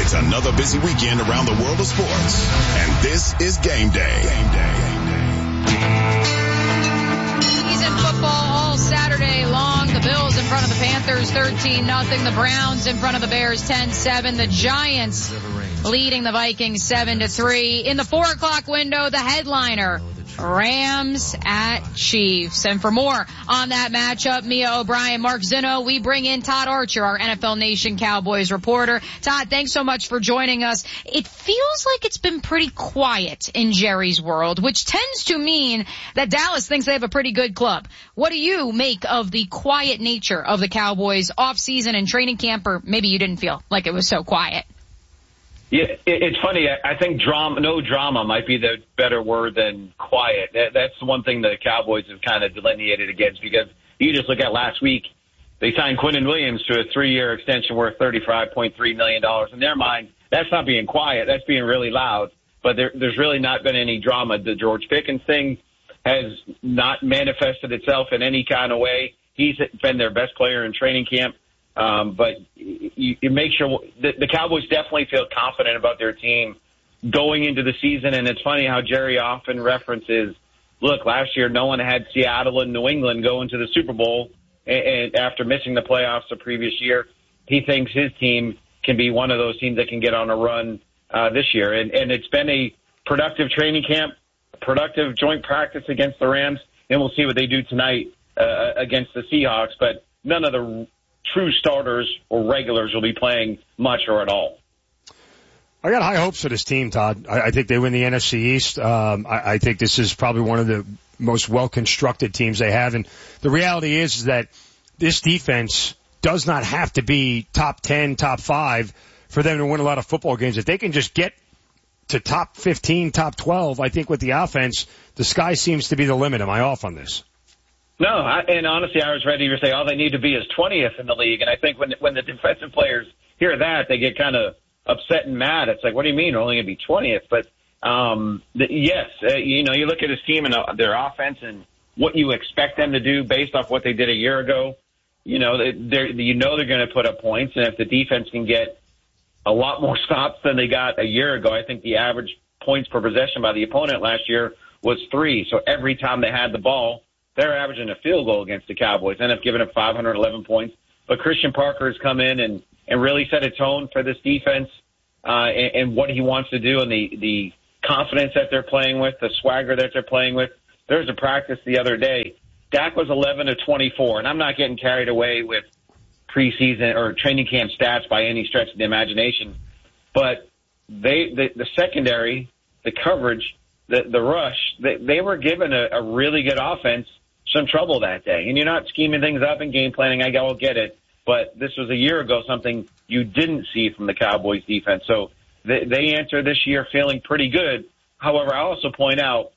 It's another busy weekend around the world of sports, and this is Game Day. Season football all Saturday long. The Bills in front of the Panthers 13-0. The Browns in front of the Bears 10-7. The Giants leading the Vikings 7-3. In the 4 o'clock window, the headliner, Rams at Chiefs. And for more on that matchup, Mia O'Brien, Mark Zinno, we bring in Todd Archer, our NFL Nation Cowboys reporter. Todd, thanks so much for joining us. It feels like it's been pretty quiet in Jerry's world, which tends to mean that Dallas thinks they have a pretty good club. What do you make of the quiet nature of the Cowboys off-season and training camp, or maybe you didn't feel like it was so quiet? Yeah, it's funny. I think no drama might be the better word than quiet. That's the one thing the Cowboys have kind of delineated against, because you just look at last week, they signed Quinnen Williams to a 3-year extension worth $35.3 million. In their mind, that's not being quiet. That's being really loud. But there's really not been any drama. The George Pickens thing has not manifested itself in any kind of way. He's been their best player in training camp. But you make sure the Cowboys definitely feel confident about their team going into the season. And it's funny how Jerry often references, look, last year no one had Seattle and New England go into the Super Bowl, and after missing the playoffs the previous year, he thinks his team can be one of those teams that can get on a run this year. And it's been a productive training camp, a productive joint practice against the Rams, and we'll see what they do tonight against the Seahawks. But none of the true starters or regulars will be playing much or at all. I got high hopes for this team, Todd. I think they win the NFC East. I think this is probably one of the most well-constructed teams they have. And the reality is that this defense does not have to be top 10, top 5 for them to win a lot of football games. If they can just get to top 15, top 12, I think with the offense, the sky seems to be the limit. Am I off on this? No, and honestly, I was ready to say all they need to be is 20th in the league. And I think when the defensive players hear that, they get kind of upset and mad. It's like, what do you mean? We're only going to be 20th. But, yes, you look at his team and their offense and what you expect them to do based off what they did a year ago. They're going to put up points. And if the defense can get a lot more stops than they got a year ago, I think the average points per possession by the opponent last year was 3. So every time they had the ball, they're averaging a field goal against the Cowboys. End up giving up 511 points. But Christian Parker has come in and really set a tone for this defense and what he wants to do and the confidence that they're playing with, the swagger that they're playing with. There was a practice the other day. Dak was 11 of 24, and I'm not getting carried away with preseason or training camp stats by any stretch of the imagination. But the secondary, the coverage, the rush, they were given a really good offense some trouble that day. And you're not scheming things up and game planning. I will get it. But this was a year ago, something you didn't see from the Cowboys defense. So they enter this year feeling pretty good. However, I also point out,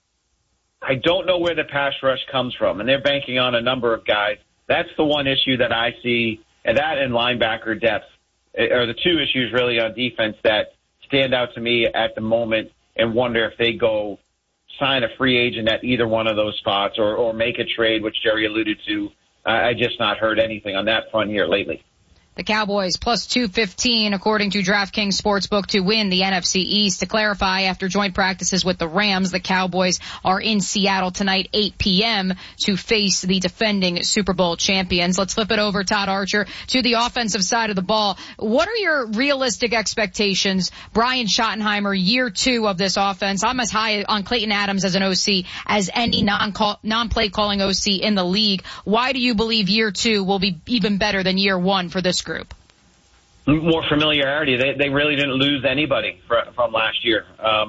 I don't know where the pass rush comes from, and they're banking on a number of guys. That's the one issue that I see, and that and linebacker depth are the two issues really on defense that stand out to me at the moment, and wonder if they go sign a free agent at either one of those spots or make a trade, which Jerry alluded to. I just not heard anything on that front here lately. The Cowboys plus 215 according to DraftKings Sportsbook to win the NFC East. To clarify, after joint practices with the Rams, the Cowboys are in Seattle tonight, 8 p.m. to face the defending Super Bowl champions. Let's flip it over, Todd Archer, to the offensive side of the ball. What are your realistic expectations? Brian Schottenheimer, year 2 of this offense. I'm as high on Clayton Adams as an OC as any non-play calling OC in the league. Why do you believe year 2 will be even better than year 1 for this group? More familiarity. They really didn't lose anybody from last year.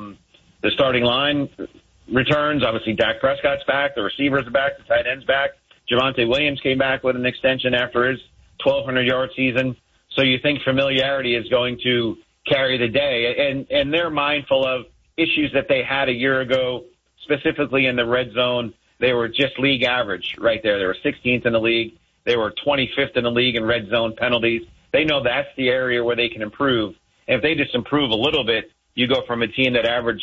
The starting line returns. Obviously, Dak Prescott's back. The receivers are back. The tight end's back. Javonte Williams came back with an extension after his 1,200-yard season. So you think familiarity is going to carry the day. And they're mindful of issues that they had a year ago, specifically in the red zone. They were just league average right there. They were 16th in the league. They were 25th in the league in red zone penalties. They know that's the area where they can improve. And if they just improve a little bit, you go from a team that averaged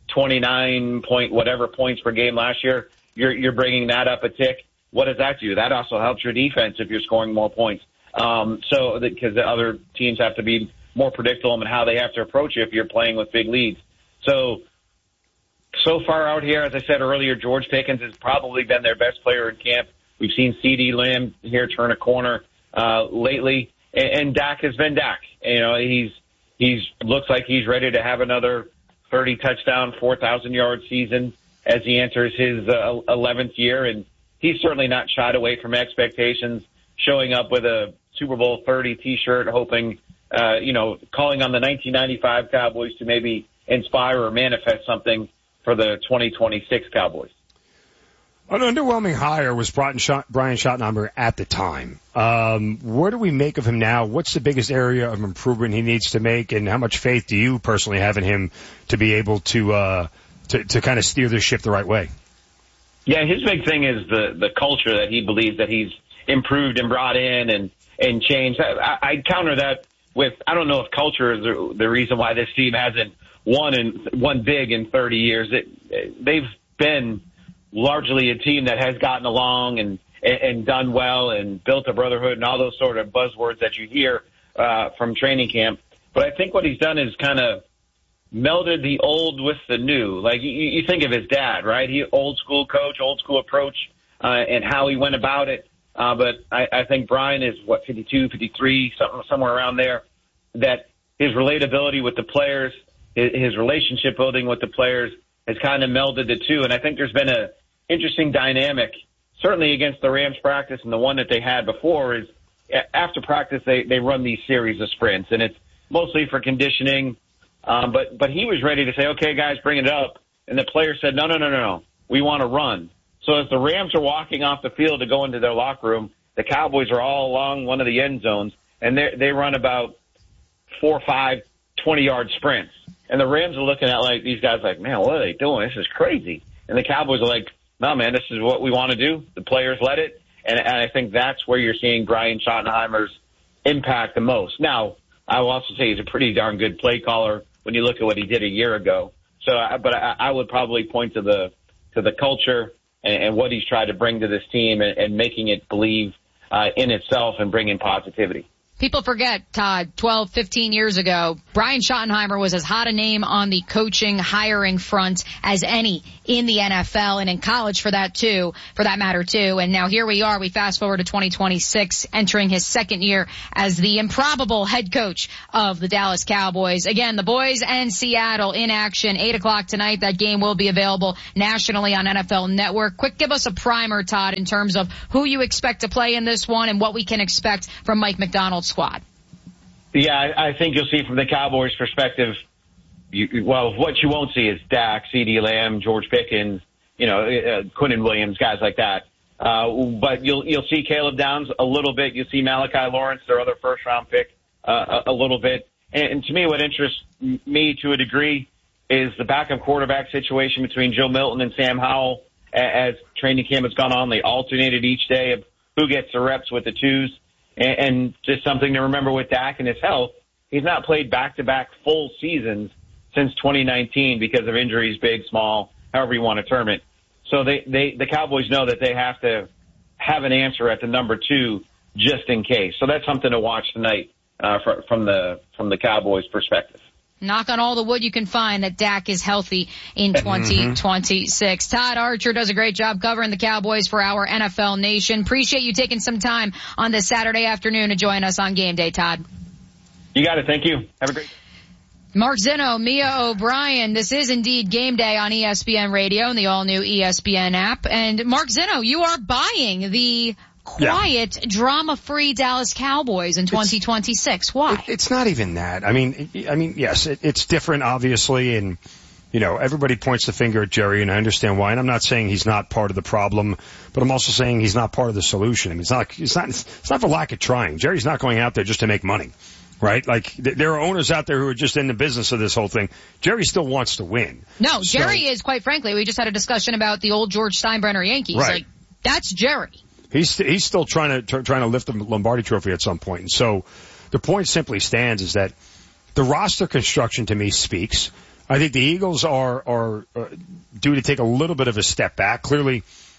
29 point whatever points per game last year, you're bringing that up a tick. What does that do? That also helps your defense if you're scoring more points. Because the other teams have to be more predictable and how they have to approach you if you're playing with big leads. So far out here, as I said earlier, George Pickens has probably been their best player in camp. We've seen CeeDee Lamb here turn a corner lately, and Dak has been Dak. You know, he's looks like he's ready to have another 30 touchdown, 4,000 yard season as he enters his 11th year, and he's certainly not shied away from expectations, showing up with a Super Bowl 30 T-shirt, hoping, calling on the 1995 Cowboys to maybe inspire or manifest something for the 2026 Cowboys. An underwhelming hire was Brian Schottenheimer at the time. What do we make of him now? What's the biggest area of improvement he needs to make, and how much faith do you personally have in him to be able to kind of steer the ship the right way? Yeah, his big thing is the culture that he believes that he's improved and brought in and changed. I counter that with, I don't know if culture is the reason why this team hasn't won big in 30 years. They've been largely a team that has gotten along and done well and built a brotherhood and all those sort of buzzwords that you hear from training camp. But I think what he's done is kind of melded the old with the new. Like you think of his dad, right? He old school coach, old school approach, and how he went about it. But I think Brian is 52, 53, somewhere around there, that his relatability with the players, his relationship building with the players has kind of melded the two. And I think there's been a interesting dynamic, certainly against the Rams practice, and the one that they had before is after practice they run these series of sprints, and it's mostly for conditioning. But he was ready to say, okay, guys, bring it up. And the player said, no, we want to run. So as the Rams are walking off the field to go into their locker room, the Cowboys are all along one of the end zones, and they run about 4 or 5 20-yard sprints. And the Rams are looking at like these guys like, man, what are they doing? This is crazy. And the Cowboys are like, no, man, this is what we want to do. The players let it. And I think that's where you're seeing Brian Schottenheimer's impact the most. Now, I will also say he's a pretty darn good play caller when you look at what he did a year ago. So, but I would probably point to the culture and what he's tried to bring to this team and making it believe in itself and bring in positivity. People forget, Todd, 12, 15 years ago, Brian Schottenheimer was as hot a name on the coaching, hiring front as any in the NFL and in college for that matter too. And now here we are, we fast forward to 2026, entering his second year as the improbable head coach of the Dallas Cowboys. Again, the boys and Seattle in action, 8 o'clock tonight. That game will be available nationally on NFL Network. Quick, give us a primer, Todd, in terms of who you expect to play in this one and what we can expect from Mike Macdonald's squad. Yeah, I think you'll see from the Cowboys' perspective, what you won't see is Dak, CeeDee Lamb, George Pickens, Quinnen Williams, guys like that. But you'll see Caleb Downs a little bit. You'll see Malachi Lawrence, their other first-round pick, a little bit. And to me, what interests me to a degree is the backup quarterback situation between Joe Milton and Sam Howell. As training camp has gone on, they alternated each day of who gets the reps with the twos. And just something to remember with Dak and his health, he's not played back-to-back full seasons since 2019 because of injuries, big, small, however you want to term it. So the Cowboys know that they have to have an answer at the number 2 just in case. So that's something to watch tonight from the Cowboys' perspective. Knock on all the wood you can find that Dak is healthy in 2026. Todd Archer does a great job covering the Cowboys for our NFL Nation. Appreciate you taking some time on this Saturday afternoon to join us on Game Day, Todd. You got it. Thank you. Have a great day. Mark Zinno, Mia O'Brien. This is indeed Game Day on ESPN Radio and the all-new ESPN app. And Mark Zinno, you are buying the quiet, drama-free Dallas Cowboys in 2026. Why? It's not even that. I mean, yes, it's different, obviously, and everybody points the finger at Jerry, and I understand why. And I'm not saying he's not part of the problem, but I'm also saying he's not part of the solution. I mean, it's not for lack of trying. Jerry's not going out there just to make money, right? Like there are owners out there who are just in the business of this whole thing. Jerry still wants to win. No, Jerry is, quite frankly. We just had a discussion about the old George Steinbrenner Yankees. Right. Like that's Jerry. He's still trying to lift the Lombardi Trophy at some point. And so the point simply stands is that the roster construction to me speaks. I think the Eagles are due to take a little bit of a step back. Clearly,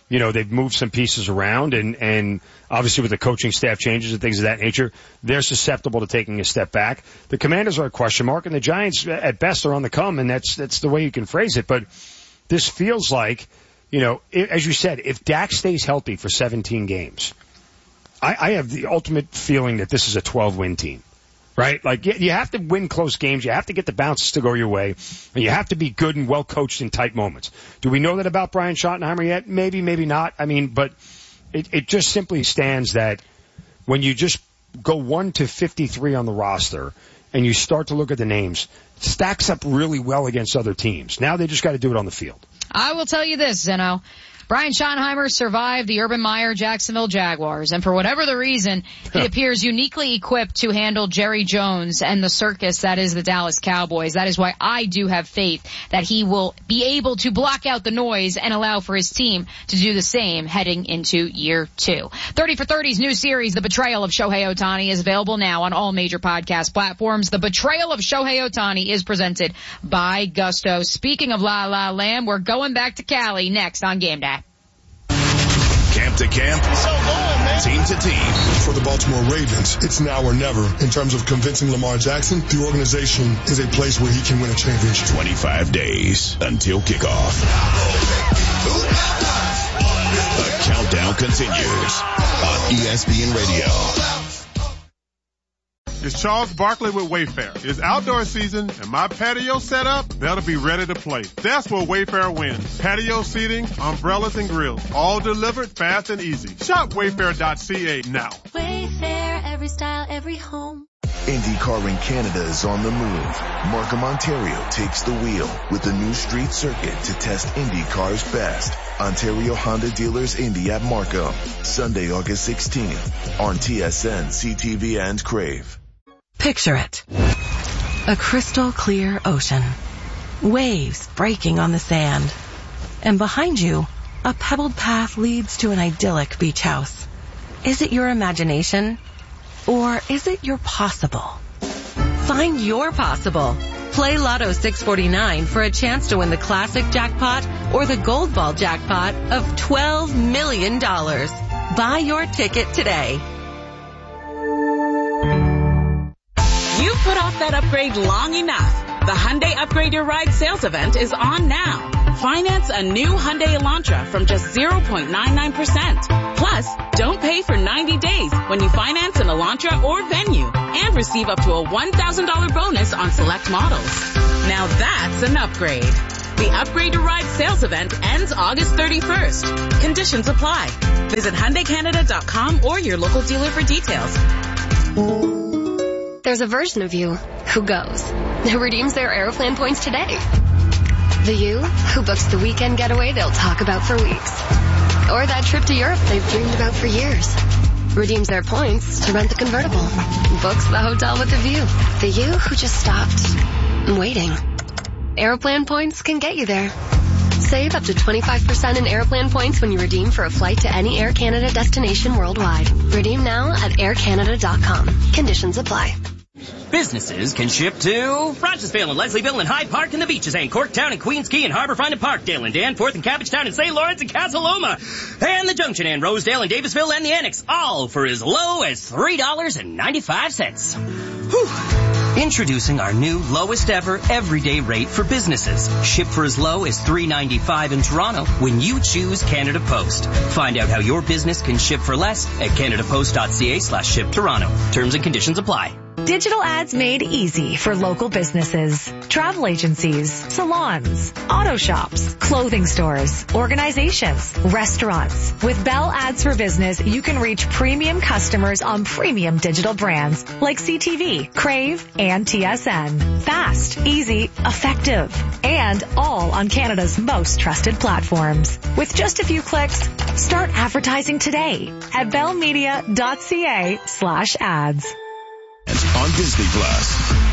they've moved some pieces around and obviously with the coaching staff changes and things of that nature, they're susceptible to taking a step back. The Commanders are a question mark, and the Giants at best are on the come, and that's the way you can phrase it. But this feels like, as you said, if Dak stays healthy for 17 games, I have the ultimate feeling that this is a 12-win team. Right? Like, you have to win close games. You have to get the bounces to go your way. And you have to be good and well coached in tight moments. Do we know that about Brian Schottenheimer yet? Maybe, maybe not. I mean, but it just simply stands that when you just go 1 to 53 on the roster and you start to look at the names, it stacks up really well against other teams. Now they just got to do it on the field. I will tell you this, Zeno. Brian Schottenheimer survived the Urban Meyer Jacksonville Jaguars, and for whatever the reason, he appears uniquely equipped to handle Jerry Jones and the circus that is the Dallas Cowboys. That is why I do have faith that he will be able to block out the noise and allow for his team to do the same heading into year 2. 30 for 30's new series, The Betrayal of Shohei Ohtani, is available now on all major podcast platforms. The Betrayal of Shohei Ohtani is presented by Gusto. Speaking of La La Land, we're going back to Cali next on Game Day. Camp to camp, team to team. For the Baltimore Ravens, it's now or never. In terms of convincing Lamar Jackson, the organization is a place where he can win a championship. 25 days until kickoff. The countdown continues on ESPN Radio. It's Charles Barkley with Wayfair. It's outdoor season, and my patio set up, that'll be ready to play. That's where Wayfair wins. Patio seating, umbrellas, and grills, all delivered fast and easy. Shop Wayfair.ca now. Wayfair, every style, every home. IndyCar in Canada is on the move. Markham, Ontario takes the wheel with the new street circuit to test IndyCar's best. Ontario Honda Dealers Indy at Markham, Sunday, August 16th on TSN, CTV, and Crave. Picture it. A crystal clear ocean. Waves breaking on the sand. And behind you, a pebbled path leads to an idyllic beach house. Is it your imagination? Or is it your possible? Find your possible. Play Lotto 649 for a chance to win the classic jackpot or the gold ball jackpot of $12 million. Buy your ticket today. You've put off that upgrade long enough. The Hyundai Upgrade Your Ride sales event is on now. Finance a new Hyundai Elantra from just 0.99%. Plus, don't pay for 90 days when you finance an Elantra or Venue and receive up to a $1,000 bonus on select models. Now that's an upgrade. The Upgrade Your Ride sales event ends August 31st. Conditions apply. Visit HyundaiCanada.com or your local dealer for details. There's a version of you who goes, who redeems their Aeroplan points today. The you who books the weekend getaway they'll talk about for weeks. Or that trip to Europe they've dreamed about for years. Redeems their points to rent the convertible. Books the hotel with the view. The you who just stopped waiting. Aeroplan points can get you there. Save up to 25% in Aeroplan points when you redeem for a flight to any Air Canada destination worldwide. Redeem now at aircanada.com. Conditions apply. Businesses can ship to Rochesville and Leslieville and Hyde Park and the Beaches and Corktown and Queens Quay and Harborfront and Parkdale and Danforth and Cabbagetown and St. Lawrence and Casa Loma and the Junction and Rosedale and Davisville and the Annex, all for as low as $3.95. Whew. Introducing our new lowest ever everyday rate for businesses. Ship for as low as $3.95 in Toronto when you choose Canada Post. Find out how your business can ship for less at canadapost.ca/ship Toronto. Terms and conditions apply. Digital ads made easy for local businesses, travel agencies, salons, auto shops, clothing stores, organizations, restaurants. With Bell Ads for Business, you can reach premium customers on premium digital brands like CTV, Crave, and TSN. Fast, easy, effective, and all on Canada's most trusted platforms. With just a few clicks, start advertising today at bellmedia.ca/ads. On Disney Plus.